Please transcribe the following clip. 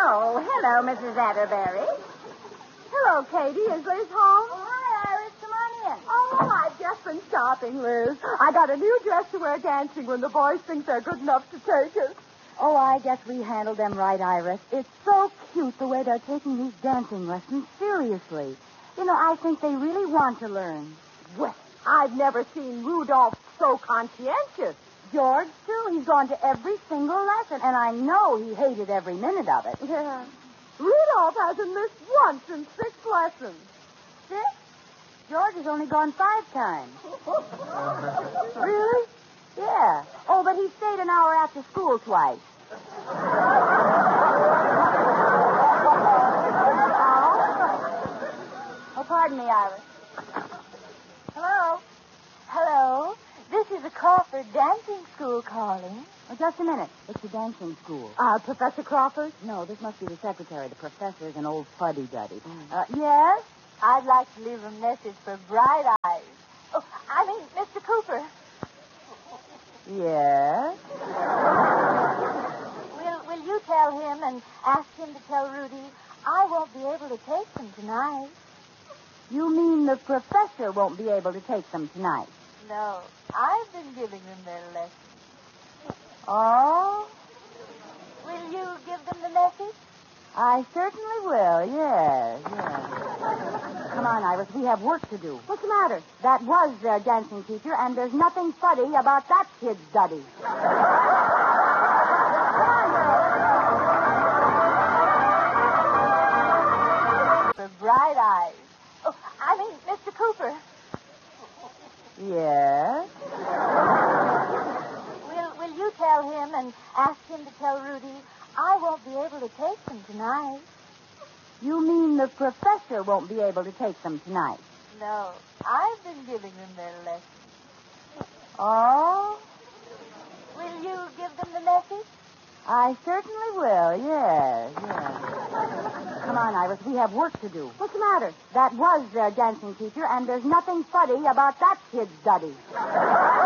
Oh, hello, Mrs. Atterbury. Hello, Katie. Is Liz home? Oh, hi, Iris. Come on in. Oh, I've just been shopping, Liz. I got a new dress to wear dancing when the boys think they're good enough to take us. Oh, I guess we handled them right, Iris. It's so cute the way they're taking these dancing lessons seriously. You know, I think they really want to learn. Well, I've never seen Rudolph so conscientious. George, too. He's gone to every single lesson, and I know he hated every minute of it. Yeah. Rudolph hasn't missed once in 6 lessons. 6? George has only gone 5 times. Really? Yeah. Oh, but he stayed an hour after school twice. Oh, pardon me, Iris. Hello? Hello. This is the Crawford Dancing School calling. Oh, just a minute. It's the dancing school. Professor Crawford? No, this must be the secretary. The professor's an old fuddy-duddy. Yes? I'd like to leave a message for Bright Eyes. Oh, I mean, Mr. Cooper. Yes? Will you tell him and ask him to tell Rudy I won't be able to take them tonight? You mean the professor won't be able to take them tonight? No, I've been giving them their lessons. Oh? Will you give them the message? I certainly will, yes. Come on, Iris, we have work to do. What's the matter? That was their dancing teacher, and there's nothing funny about that kid's duddy. For Bright Eyes. Oh, I mean, Mr. Cooper. Yes? Will you tell him and ask him to tell Rudy I won't be able to take them tonight? You mean the professor won't be able to take them tonight? No, I've been giving them their lessons. Oh? Will you give them the message? I certainly will, yes. Come on, Iris, we have work to do. What's the matter? That was their dancing teacher, and there's nothing funny about that kid's duddy.